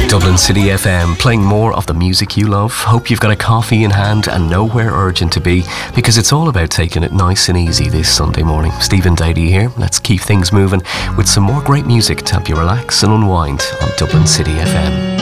Dublin City FM, playing more of the music you love. Hope you've got a coffee in hand and know where urgent to be, because it's all about taking it nice and easy this Sunday morning. Stephen Dady here. Let's keep things moving with some more great music to help you relax and unwind on Dublin City FM.